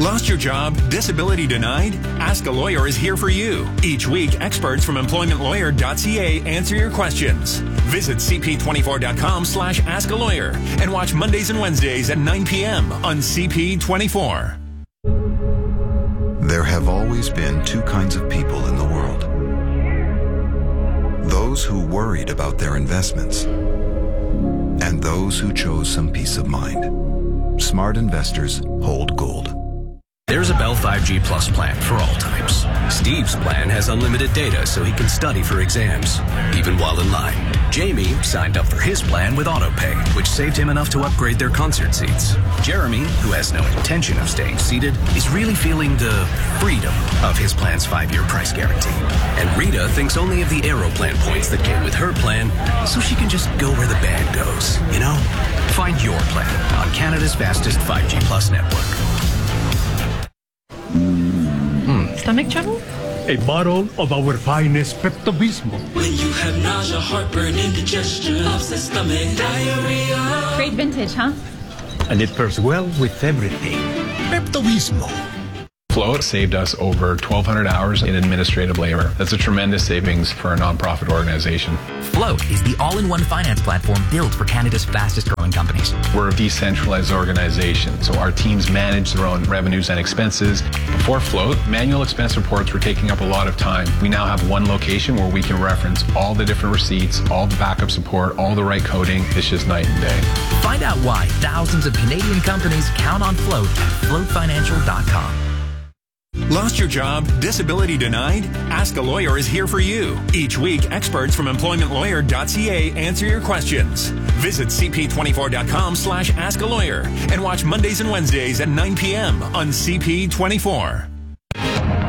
Lost your job? Disability denied? Ask a Lawyer is here for you. Each week, experts from employmentlawyer.ca answer your questions. Visit cp24.com/askalawyer and watch Mondays and Wednesdays at 9 p.m. on CP24. There have always been two kinds of people in the world. Those who worried about their investments and those who chose some peace of mind. Smart investors hold gold. There's a Bell 5G Plus plan for all types. Steve's plan has unlimited data so he can study for exams, even while in line. Jamie signed up for his plan with AutoPay, which saved him enough to upgrade their concert seats. Jeremy, who has no intention of staying seated, is really feeling the freedom of his plan's 5-year price guarantee. And Rita thinks only of the Aeroplan points that came with her plan, so she can just go where the band goes, you know? Find your plan on Canada's fastest 5G Plus network. Stomach trouble? A bottle of our finest Pepto-Bismol. When you have nausea, heartburn, indigestion, upset stomach, diarrhea. Great vintage, huh? And it pairs well with everything. Pepto-Bismol. Float saved us over 1,200 hours in administrative labor. That's a tremendous savings for a nonprofit organization. Float is the all-in-one finance platform built for Canada's fastest-growing companies. We're a decentralized organization, so our teams manage their own revenues and expenses. Before Float, manual expense reports were taking up a lot of time. We now have one location where we can reference all the different receipts, all the backup support, all the right coding. It's just night and day. Find out why thousands of Canadian companies count on Float at floatfinancial.com. Lost your job? Disability denied? Ask a Lawyer is here for you. Each week, experts from employmentlawyer.ca answer your questions. Visit cp24.com/askalawyer and watch Mondays and Wednesdays at 9 p.m. on CP24.